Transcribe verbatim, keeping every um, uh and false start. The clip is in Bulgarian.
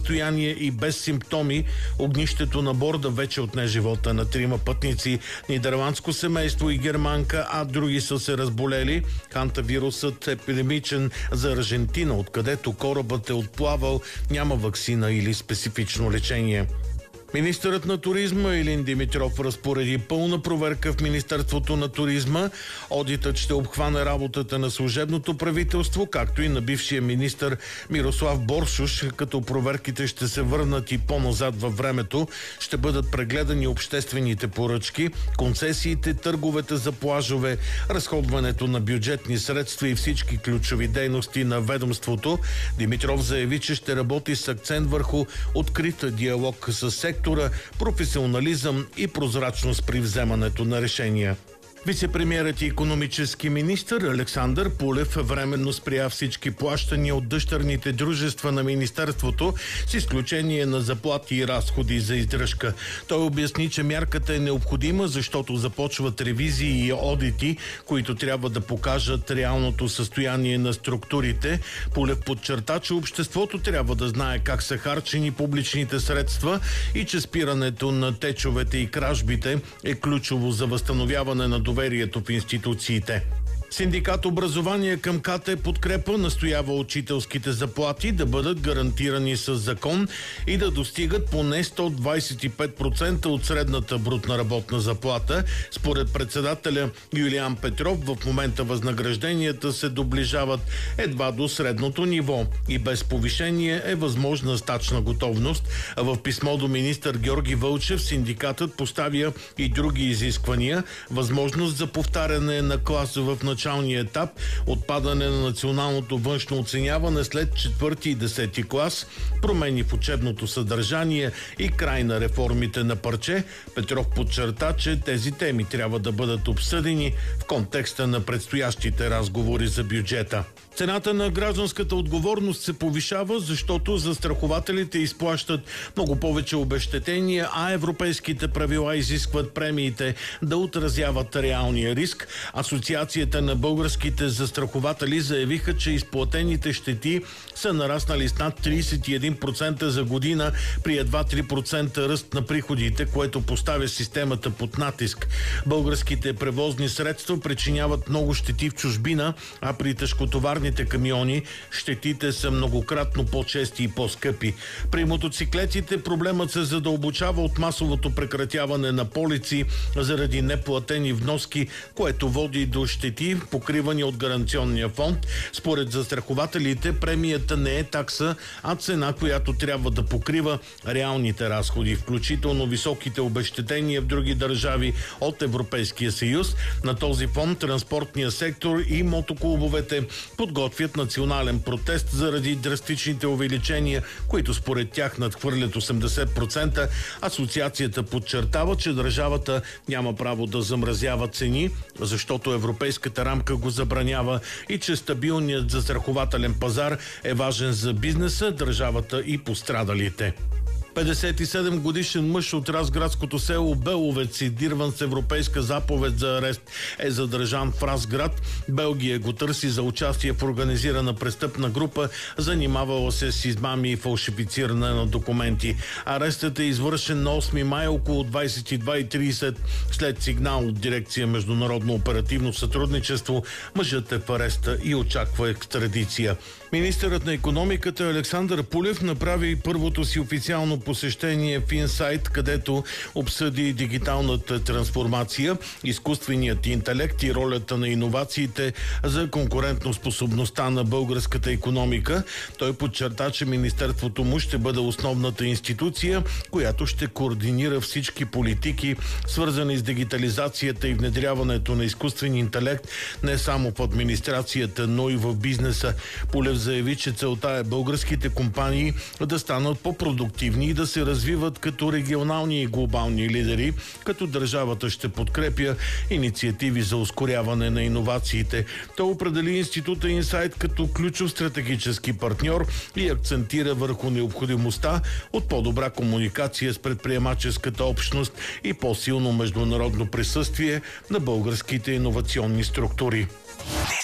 състояние и без симптоми. Огнището на борда вече отне живота на трима пътници, нидерландско семейство и германка, а други са се разболели. Хантавирусът е епидемичен за Аржентина, откъдето корабът е отплавал. Няма ваксина или специфично лечение. Министърът на туризма Илин Димитров разпореди пълна проверка в Министерството на туризма. Одитът ще обхване работата на служебното правителство, както и на бившия министър Мирослав Боршош, като проверките ще се върнат и по-назад във времето. Ще бъдат прегледани обществените поръчки, концесиите, търговете за плажове, разходването на бюджетни средства и всички ключови дейности на ведомството. Димитров заяви, че ще работи с акцент върху открит диалог с сектора, професионализъм и прозрачност при вземането на решения. Вицепремиерът и икономически министър Александър Пулев временно спря всички плащания от дъщерните дружества на министерството, с изключение на заплати и разходи за издръжка. Той обясни, че мярката е необходима, защото започват ревизии и одити, които трябва да покажат реалното състояние на структурите. Пулев подчерта, че обществото трябва да знае как са харчени публичните средства и че спирането на течовете и кражбите е ключово за възстановяване на доверието в институциите. Синдикат образование към КТ подкрепа настоява учителските заплати да бъдат гарантирани с закон и да достигат поне сто двадесет и пет процента от средната брутна работна заплата. Според председателя Юлиан Петров, в момента възнагражденията се доближават едва до средното ниво и без повишение е възможна стачна готовност. В писмо до министър Георги Вълчев синдикатът поставя и други изисквания: възможност за повтаряне на класа в началния етап, отпадане на националното външно оценяване след четвърти и десети клас, промени в учебното съдържание и край на реформите на парче. Петров подчерта, че тези теми трябва да бъдат обсъдени в контекста на предстоящите разговори за бюджета. Цената на гражданската отговорност се повишава, защото застрахователите изплащат много повече обезщетения, а европейските правила изискват премиите да отразяват реалния риск. Асоциацията на българските застрахователи заявиха, че изплатените щети са нараснали с над тридесет и един процента за година при едва три процента ръст на приходите, което поставя системата под натиск. Българските превозни средства причиняват много щети в чужбина, а при тежкотоварните камиони щетите са многократно по-чести и по-скъпи. При мотоциклетите проблемът се задълбочава от масовото прекратяване на полици заради неплатени вноски, което води до щети, покривани от гаранционния фонд. Според застрахователите премията не е такса, а цена, която трябва да покрива реалните разходи, включително високите обезщетения в други държави от Европейския съюз. На този фон транспортния сектор и мотоклубовете подготвят национален протест заради драстичните увеличения, които според тях надхвърлят осемдесет процента. Асоциацията подчертава, че държавата няма право да замразява цени, защото европейската рамка го забранява и че стабилният застрахователен пазар е важен за бизнеса, държавата и пострадалите. петдесет и седем годишен мъж от разградското село Беловец, издирван с европейска заповед за арест, е задържан в Разград. Белгия го търси за участие в организирана престъпна група, занимавала се с измами и фалшифициране на документи. Арестът е извършен на осми май около двадесет и две и тридесет. След сигнал от дирекция Международно оперативно сътрудничество, мъжът е в ареста и очаква екстрадиция. Министърът на икономиката Александър Пулев направи първото си официално посещение в Инсайт, където обсъди дигиталната трансформация, изкуственият интелект и ролята на иновациите за конкурентоспособността на българската икономика. Той подчерта, че министерството му ще бъде основната институция, която ще координира всички политики, свързани с дигитализацията и внедряването на изкуствен интелект не само в администрацията, но и в бизнеса. Пулев заяви, че целта е българските компании да станат по-продуктивни и да се развиват като регионални и глобални лидери, като държавата ще подкрепя инициативи за ускоряване на иновациите. Той определи института Инсайт като ключов стратегически партньор и акцентира върху необходимостта от по-добра комуникация с предприемаческата общност и по-силно международно присъствие на българските иновационни структури.